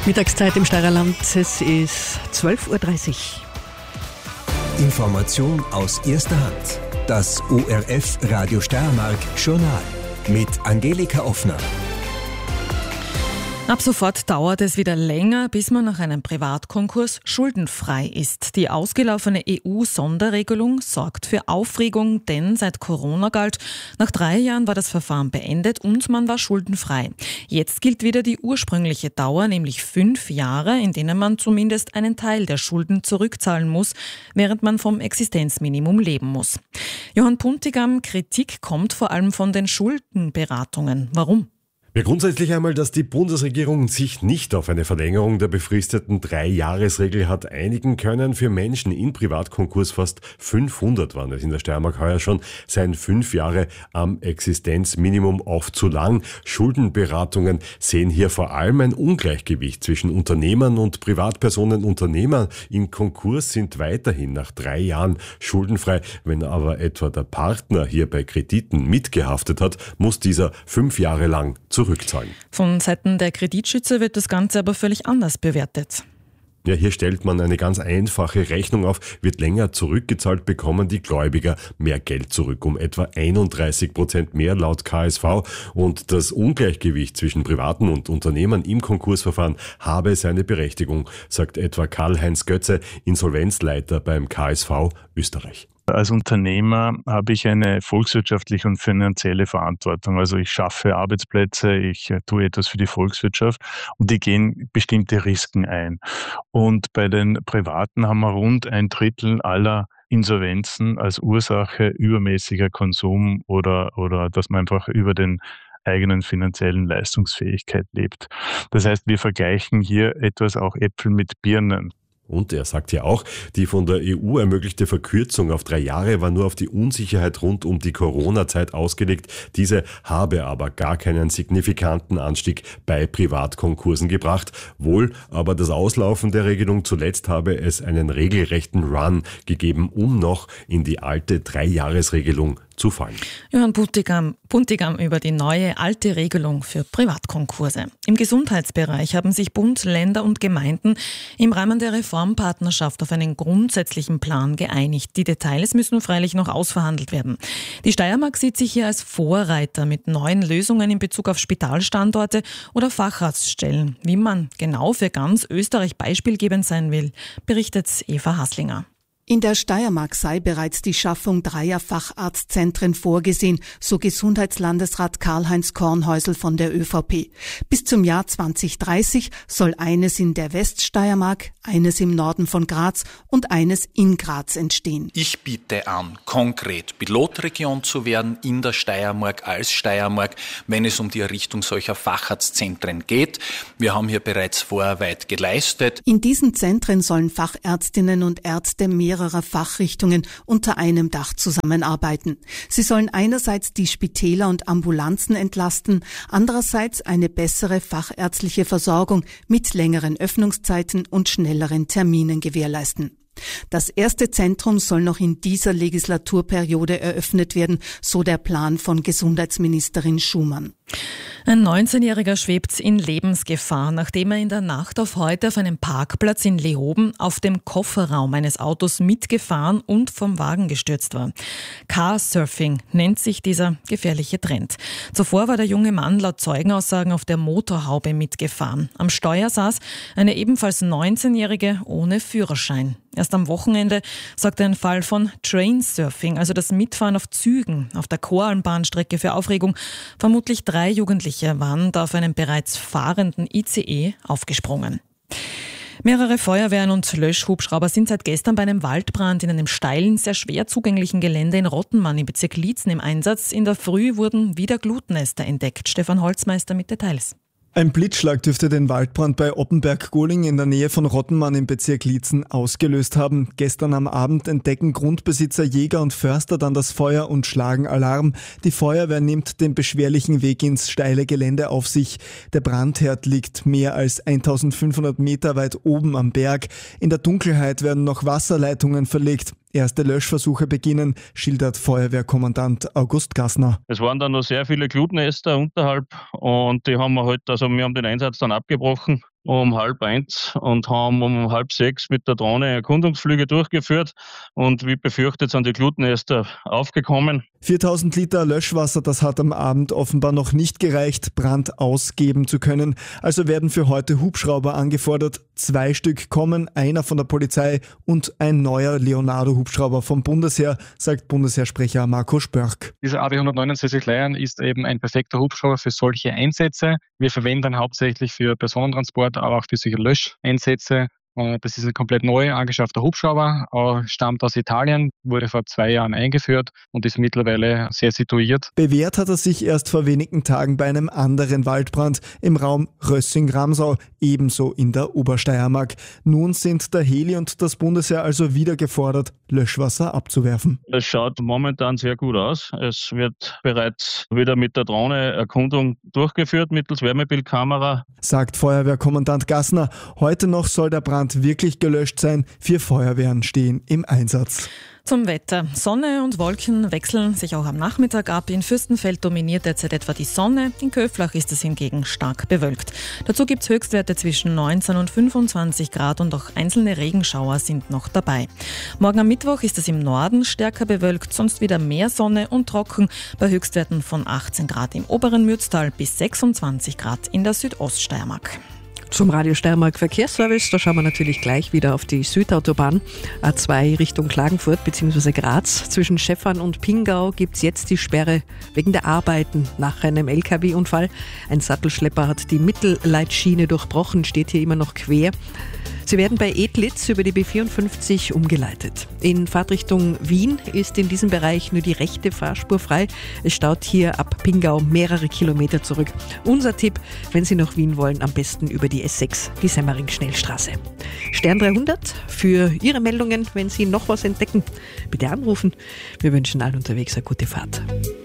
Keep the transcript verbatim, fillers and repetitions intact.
Mittagszeit im Steirerland, es ist zwölf Uhr dreißig. Information aus erster Hand. Das O R F Radio Steiermark Journal mit Angelika Offner. Ab sofort dauert es wieder länger, bis man nach einem Privatkonkurs schuldenfrei ist. Die ausgelaufene E U-Sonderregelung sorgt für Aufregung, denn seit Corona galt, nach drei Jahren war das Verfahren beendet und man war schuldenfrei. Jetzt gilt wieder die ursprüngliche Dauer, nämlich fünf Jahre, in denen man zumindest einen Teil der Schulden zurückzahlen muss, während man vom Existenzminimum leben muss. Johann Puntigam, Kritik kommt vor allem von den Schuldenberatungen. Warum? Ja, grundsätzlich einmal, dass die Bundesregierung sich nicht auf eine Verlängerung der befristeten Drei-Jahres-Regel hat einigen können. Für Menschen in Privatkonkurs fast fünfhundert waren es in der Steiermark heuer schon, seien fünf Jahre am Existenzminimum oft zu lang. Schuldenberatungen sehen hier vor allem ein Ungleichgewicht zwischen Unternehmern und Privatpersonen. Unternehmer in Konkurs sind weiterhin nach drei Jahren schuldenfrei. Wenn aber etwa der Partner hier bei Krediten mitgehaftet hat, muss dieser fünf Jahre lang zurückzahlen. Von Seiten der Kreditschützer wird das Ganze aber völlig anders bewertet. Ja, hier stellt man eine ganz einfache Rechnung auf. Wird länger zurückgezahlt, bekommen die Gläubiger mehr Geld zurück, um etwa einunddreißig Prozent mehr laut K S V. Und das Ungleichgewicht zwischen Privaten und Unternehmern im Konkursverfahren habe seine Berechtigung, sagt etwa Karl-Heinz Götze, Insolvenzleiter beim K S V Österreich. Als Unternehmer habe ich eine volkswirtschaftliche und finanzielle Verantwortung. Also ich schaffe Arbeitsplätze, ich tue etwas für die Volkswirtschaft und die gehen bestimmte Risiken ein. Und bei den Privaten haben wir rund ein Drittel aller Insolvenzen als Ursache übermäßiger Konsum oder, oder dass man einfach über den eigenen finanziellen Leistungsfähigkeit lebt. Das heißt, wir vergleichen hier etwas auch Äpfel mit Birnen. Und er sagt ja auch, die von der E U ermöglichte Verkürzung auf drei Jahre war nur auf die Unsicherheit rund um die Corona-Zeit ausgelegt. Diese habe aber gar keinen signifikanten Anstieg bei Privatkonkursen gebracht. Wohl aber das Auslaufen der Regelung zuletzt habe es einen regelrechten Run gegeben, um noch in die alte Drei-Jahres-Regelung zu fallen. Johann Puntigam, Puntigam über die neue alte Regelung für Privatkonkurse. Im Gesundheitsbereich haben sich Bund, Länder und Gemeinden im Rahmen der Reformpartnerschaft auf einen grundsätzlichen Plan geeinigt. Die Details müssen freilich noch ausverhandelt werden. Die Steiermark sieht sich hier als Vorreiter mit neuen Lösungen in Bezug auf Spitalstandorte oder Facharztstellen. Wie man genau für ganz Österreich beispielgebend sein will, berichtet Eva Haslinger. In der Steiermark sei bereits die Schaffung dreier Facharztzentren vorgesehen, so Gesundheitslandesrat Karl-Heinz Kornhäusl von der ÖVP. Bis zum Jahr zwanzig dreißig soll eines in der Weststeiermark, eines im Norden von Graz und eines in Graz entstehen. Ich biete an, konkret Pilotregion zu werden in der Steiermark als Steiermark, wenn es um die Errichtung solcher Facharztzentren geht. Wir haben hier bereits Vorarbeit geleistet. In diesen Zentren sollen Fachärztinnen und Ärzte mehrerer Fachrichtungen unter einem Dach zusammenarbeiten. Sie sollen einerseits die Spitäler und Ambulanzen entlasten, andererseits eine bessere fachärztliche Versorgung mit längeren Öffnungszeiten und schnelleren Terminen gewährleisten. Das erste Zentrum soll noch in dieser Legislaturperiode eröffnet werden, so der Plan von Gesundheitsministerin Schumann. Ein neunzehnjähriger schwebt in Lebensgefahr, nachdem er in der Nacht auf heute auf einem Parkplatz in Leoben auf dem Kofferraum eines Autos mitgefahren und vom Wagen gestürzt war. Car-Surfing nennt sich dieser gefährliche Trend. Zuvor war der junge Mann laut Zeugenaussagen auf der Motorhaube mitgefahren. Am Steuer saß eine ebenfalls neunzehnjährige ohne Führerschein. Erst am Wochenende sorgte ein Fall von Trainsurfing, also das Mitfahren auf Zügen auf der Koralmbahnstrecke, für Aufregung. Vermutlich drei Jugendliche waren da auf einem bereits fahrenden I C E aufgesprungen. Mehrere Feuerwehren und Löschhubschrauber sind seit gestern bei einem Waldbrand in einem steilen, sehr schwer zugänglichen Gelände in Rottenmann im Bezirk Liezen im Einsatz. In der Früh wurden wieder Glutnester entdeckt. Stefan Holzmeister mit Details. Ein Blitzschlag dürfte den Waldbrand bei Oppenberg-Gohling in der Nähe von Rottenmann im Bezirk Liezen ausgelöst haben. Gestern am Abend entdecken Grundbesitzer, Jäger und Förster dann das Feuer und schlagen Alarm. Die Feuerwehr nimmt den beschwerlichen Weg ins steile Gelände auf sich. Der Brandherd liegt mehr als eintausendfünfhundert Meter weit oben am Berg. In der Dunkelheit werden noch Wasserleitungen verlegt. Erste Löschversuche beginnen, schildert Feuerwehrkommandant August Gassner. Es waren dann noch sehr viele Glutnester unterhalb und die haben wir halt, also wir haben den Einsatz dann abgebrochen um halb eins und haben um halb sechs mit der Drohne Erkundungsflüge durchgeführt und wie befürchtet sind die Glutnester aufgekommen. viertausend Liter Löschwasser, das hat am Abend offenbar noch nicht gereicht, Brand ausgeben zu können. Also werden für heute Hubschrauber angefordert. Zwei Stück kommen, einer von der Polizei und ein neuer Leonardo-Hubschrauber vom Bundesheer, sagt Bundesheersprecher Marco Spörk. Dieser A W hundertneunundsechzig Lion ist eben ein perfekter Hubschrauber für solche Einsätze. Wir verwenden ihn hauptsächlich für Personentransport, aber auch für solche Löscheinsätze. Das ist ein komplett neu angeschaffter Hubschrauber, stammt aus Italien, wurde vor zwei Jahren eingeführt und ist mittlerweile sehr situiert. Bewährt hat er sich erst vor wenigen Tagen bei einem anderen Waldbrand im Raum Rössing-Ramsau, ebenso in der Obersteiermark. Nun sind der Heli und das Bundesheer also wieder gefordert, Löschwasser abzuwerfen. Es schaut momentan sehr gut aus. Es wird bereits wieder mit der Drohne Erkundung durchgeführt mittels Wärmebildkamera, sagt Feuerwehrkommandant Gassner. Heute noch soll der Brand wirklich gelöscht sein. Vier Feuerwehren stehen im Einsatz. Zum Wetter. Sonne und Wolken wechseln sich auch am Nachmittag ab. In Fürstenfeld dominiert derzeit etwa die Sonne. In Köflach ist es hingegen stark bewölkt. Dazu gibt es Höchstwerte zwischen neunzehn und fünfundzwanzig Grad und auch einzelne Regenschauer sind noch dabei. Morgen am Mittwoch ist es im Norden stärker bewölkt, sonst wieder mehr Sonne und trocken bei Höchstwerten von achtzehn Grad im oberen Mürztal bis sechsundzwanzig Grad in der Südoststeiermark. Zum Radio Steiermark Verkehrsservice, da schauen wir natürlich gleich wieder auf die Südautobahn A zwei Richtung Klagenfurt bzw. Graz. Zwischen Schäffern und Pingau gibt es jetzt die Sperre wegen der Arbeiten nach einem L K W-Unfall. Ein Sattelschlepper hat die Mittelleitschiene durchbrochen, steht hier immer noch quer. Sie werden bei Edlitz über die B vierundfünfzig umgeleitet. In Fahrtrichtung Wien ist in diesem Bereich nur die rechte Fahrspur frei. Es staut hier ab Pingau mehrere Kilometer zurück. Unser Tipp, wenn Sie nach Wien wollen, am besten über die S sechs, die Semmering-Schnellstraße. Stern dreihundert für Ihre Meldungen, wenn Sie noch was entdecken. Bitte anrufen. Wir wünschen allen unterwegs eine gute Fahrt.